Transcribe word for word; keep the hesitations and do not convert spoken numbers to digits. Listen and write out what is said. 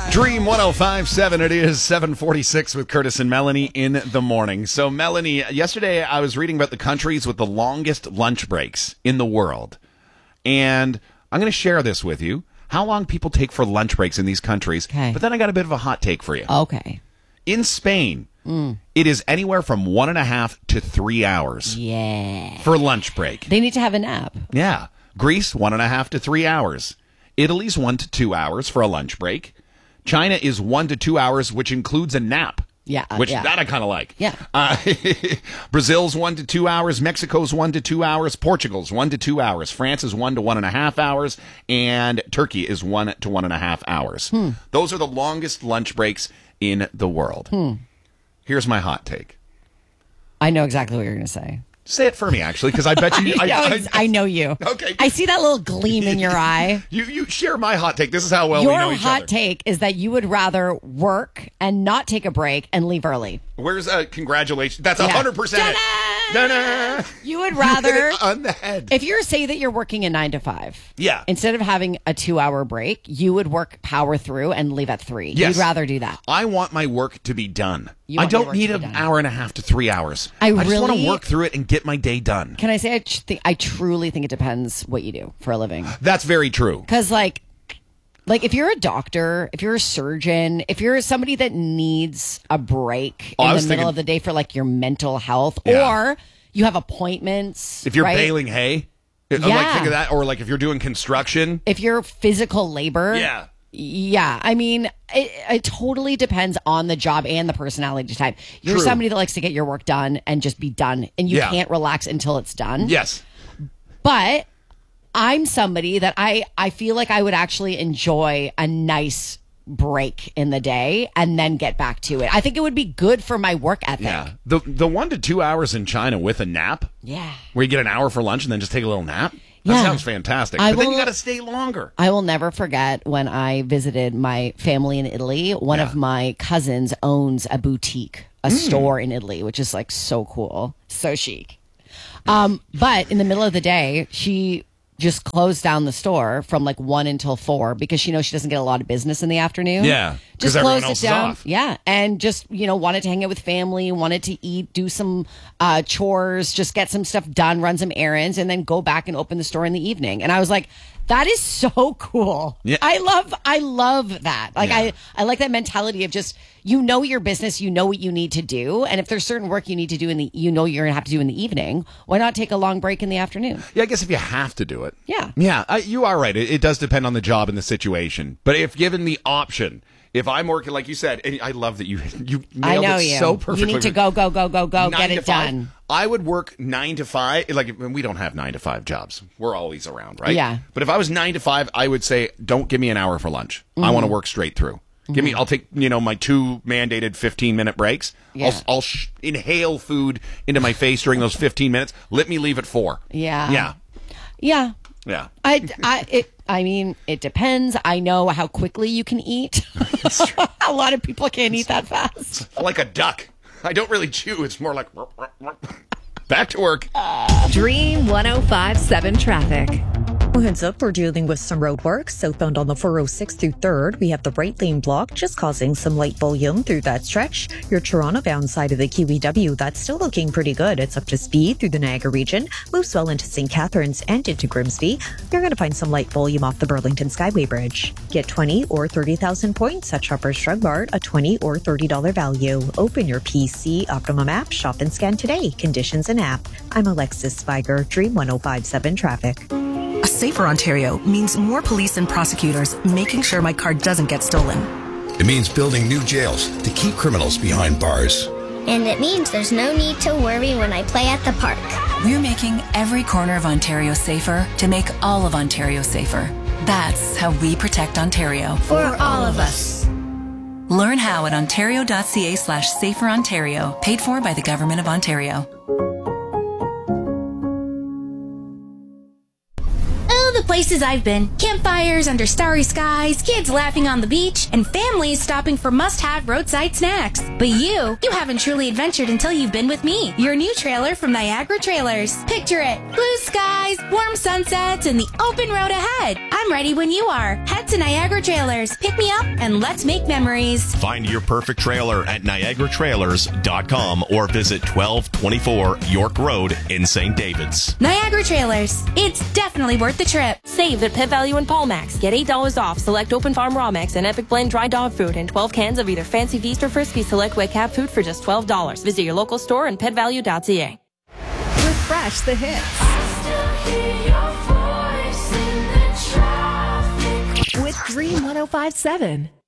Dream one oh five point seven, it is seven forty-six with Curtis and Melanie in the morning. So, Melanie, yesterday I was reading about the countries with the longest lunch breaks in the world. And I'm going to share this with you, how long people take for lunch breaks in these countries. Okay. But then I got a bit of a hot take for you. Okay. In Spain, mm. it is anywhere from one and a half to three hours Yeah. for lunch break. They need to have a nap. Yeah. Greece, one and a half to three hours. Italy's one to two hours for a lunch break. China is one to two hours, which includes a nap. Yeah. Uh, Which yeah. that I kind of like. Yeah. Uh, Brazil's one to two hours. Mexico's one to two hours. Portugal's one to two hours. France is one to one and a half hours. And Turkey is one to one and a half hours. Hmm. Those are the longest lunch breaks in the world. Hmm. Here's my hot take. I know exactly what you're going to say. Say it for me, actually, because I bet you. I, know, I, I, I know you. Okay. I see that little gleam in your eye. You you share my hot take. This is how well your we know each hot other. take is that you would rather work and not take a break and leave early. Where's uh, congratulations? That's a Yeah. hundred percent. Ta-da! You would You hit rather it on the head. if you're say that you're working a nine to five. Yeah. Instead of having a two hour break, you would work power through and leave at three. Yes. You'd rather do that. I want my work to be done. You I want your don't work need to an be done. hour and a half to three hours. I just want to really- work through it and get my day done. Can I say I, tr- think, I truly think it depends what you do for a living? That's very true. Because, like, like if you're a doctor, if you're a surgeon, if you're somebody that needs a break Oh, I in the was middle thinking- of the day for like your mental health, Yeah. or you have appointments, If you're right? baling hay, it- like Yeah. think of that, or like if you're doing construction. if you're physical labor, Yeah. yeah. I mean, it, it totally depends on the job and the personality type. You're True. somebody that likes to get your work done and just be done, and you Yeah. can't relax until it's done. Yes. But I'm somebody that I, I feel like I would actually enjoy a nice break in the day and then get back to it. I think it would be good for my work ethic. Yeah. The the one to two hours in China with a nap, Yeah. where you get an hour for lunch and then just take a little nap. That Yeah. sounds fantastic. I but then will- you got to stay longer. I will never forget when I visited my family in Italy. One Yeah. of my cousins owns a boutique, a store in Italy, which is like so cool, so chic. Um, but in the middle of the day, she just closed down the store from like one until four because she knows she doesn't get a lot of business in the afternoon. Yeah, 'cause just everyone closed else it is down. off. Yeah, and just you know wanted to hang out with family, wanted to eat, do some uh, chores, just get some stuff done, run some errands, and then go back and open the store in the evening. And I was like, that is so cool. Yeah. I love, I love that. Like Yeah. I, I like that mentality of just you know your business, you know what you need to do, and if there's certain work you need to do in the, you know you're gonna have to do in the evening. Why not take a long break in the afternoon? Yeah, I guess if you have to do it. Yeah. Yeah, I, you are right. It, it does depend on the job and the situation. But if given the option, if I'm working, like you said, and I love that you you I nailed know it you. so perfectly. You need to go, go, go, go, go, Nine get to it five. done. I would work nine to five. Like we don't have nine to five jobs. We're always around, right? Yeah. But if I was nine to five, I would say, don't give me an hour for lunch. I Mm-hmm. want to work straight through. Give me. I'll take you know my two mandated fifteen minute breaks. Yeah. I'll, I'll sh- inhale food into my face during those fifteen minutes. Let me leave at four. Yeah. Yeah. Yeah. Yeah. I, I, it, I mean, it depends. I know how quickly you can eat. A lot of people can't eat that fast. Like a duck. I don't really chew. It's more like back to work. Dream one oh five point seven traffic. Well, heads up, we're dealing with some road work. Southbound on the four oh six through third, we have the right lane blocked, just causing some light volume through that stretch. Your Toronto bound side of the Q E W, that's still looking pretty good. It's up to speed through the Niagara region, moves well into Saint Catharines and into Grimsby. You're going to find some light volume off the Burlington Skyway Bridge. Get twenty or thirty thousand points at Shoppers Drug Mart, a twenty or thirty dollars value. Open your P C Optimum app, shop and scan today. Conditions and app. I'm Alexis Spiger, Dream one oh five point seven traffic. A safer Ontario means more police and prosecutors making sure my car doesn't get stolen. It means building new jails to keep criminals behind bars. And it means there's no need to worry when I play at the park. We're making every corner of Ontario safer to make all of Ontario safer. That's how we protect Ontario. For all of us. Learn how at ontario.ca slash safer Ontario. Paid for by the Government of Ontario. Oh, the place Places I've been: campfires under starry skies, kids laughing on the beach, and families stopping for must-have roadside snacks. But you, you haven't truly adventured until you've been with me, your new trailer from Niagara Trailers. Picture it: blue skies, warm sunsets, and the open road ahead. I'm ready when you are. Head to Niagara Trailers, pick me up, and let's make memories. Find your perfect trailer at niagara trailers dot com or visit twelve twenty-four York Road in Saint David's. Niagara Trailers. It's definitely worth the trip. Save at Pet Value and Paulmax. Get eight dollars off select Open Farm Raw Mix and Epic Blend dry dog food and twelve cans of either Fancy Feast or Frisky Select Wet Cat food for just twelve dollars. Visit your local store and pet value dot c a. Refresh the hits with Dream one oh five point seven.